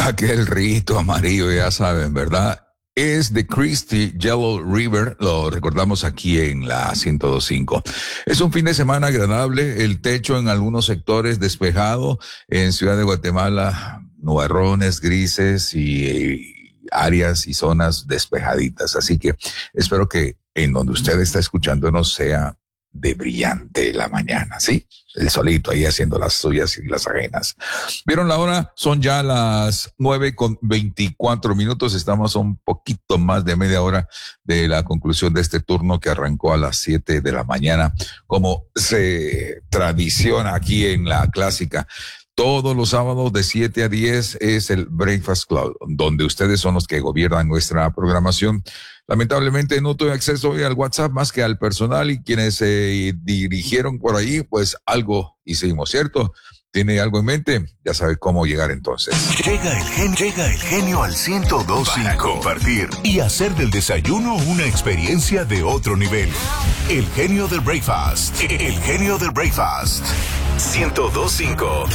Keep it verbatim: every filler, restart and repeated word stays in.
Aquel rito amarillo, ya saben, ¿verdad? Es de Christie Yellow River, lo recordamos aquí en la ciento dos punto cinco. Es un fin de semana agradable, el techo en algunos sectores despejado, en Ciudad de Guatemala, nubarrones grises y, y áreas y zonas despejaditas. Así que espero que en donde usted está escuchándonos sea de brillante la mañana, ¿sí? El solito ahí haciendo las suyas y las ajenas. ¿Vieron la hora? Son ya las nueve con veinticuatro minutos. Estamos a un poquito más de media hora de la conclusión de este turno que arrancó a las siete de la mañana, como se tradiciona aquí en la clásica. Todos los sábados de siete a diez es el Breakfast Club, donde ustedes son los que gobiernan nuestra programación. Lamentablemente no tuve acceso hoy al WhatsApp más que al personal y quienes se dirigieron por ahí, pues algo hicimos, ¿cierto? ¿Tiene algo en mente? Ya sabe cómo llegar entonces. Llega el genio, llega el genio al ciento dos punto cinco. Compartir y hacer del desayuno una experiencia de otro nivel. El genio del breakfast. El genio del breakfast. ciento dos punto cinco.